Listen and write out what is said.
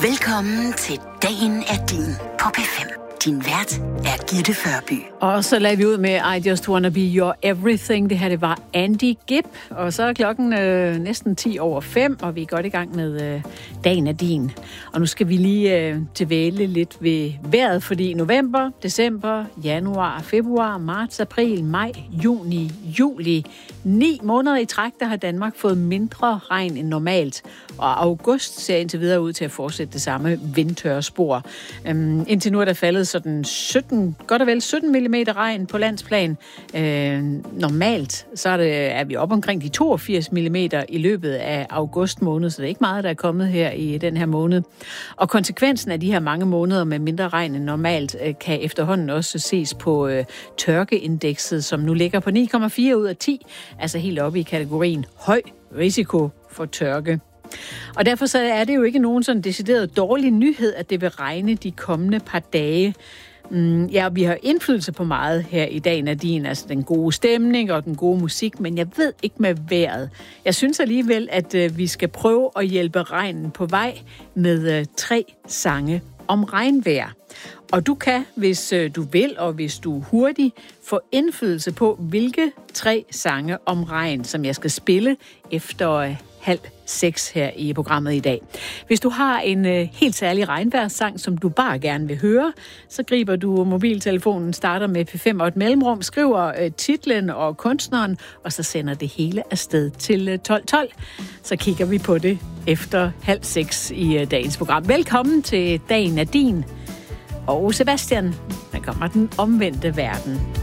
Velkommen til Dagen er din på P5. Din vært er Gitte Førby. Og så lagde vi ud med I Just Wanna Be Your Everything. Det her, det var Andy Gibb. Og så er klokken næsten 5:10, og vi er godt i gang med Dagen er din. Og nu skal vi lige dvæle lidt ved vejret, fordi november, december, januar, februar, marts, april, maj, juni, juli. 9 måneder i træk, der har Danmark fået mindre regn end normalt. Og august ser indtil videre ud til at fortsætte det samme vindtørre spor. Indtil nu er der faldet sådan 17 mm regn på landsplan. Normalt så er vi oppe omkring de 82 mm i løbet af august måned, så det er ikke meget, der er kommet her i den her måned. Og konsekvensen af de her mange måneder med mindre regn end normalt kan efterhånden også ses på tørkeindekset, som nu ligger på 9,4 ud af 10, altså helt oppe i kategorien høj risiko for tørke. Og derfor så er det jo ikke nogen sådan decideret dårlig nyhed, at det vil regne de kommende par dage. Ja, vi har indflydelse på meget her i Dagen er din, altså den gode stemning og den gode musik, men jeg ved ikke med vejret. Jeg synes alligevel, at vi skal prøve at hjælpe regnen på vej med 3 sange om regnvejr. Og du kan, hvis du vil, og hvis du er hurtig, få indflydelse på, hvilke 3 sange om regn, som jeg skal spille efter 5:30 her i programmet i dag. Hvis du har en helt særlig regnvejrssang, som du bare gerne vil høre, så griber du mobiltelefonen, starter med P5 og et mellemrum, skriver titlen og kunstneren, og så sender det hele afsted til 12:12. Så kigger vi på det efter 5:30 i dagens program. Velkommen til Dagen er din. Og Sebastian, der kommer den omvendte verden.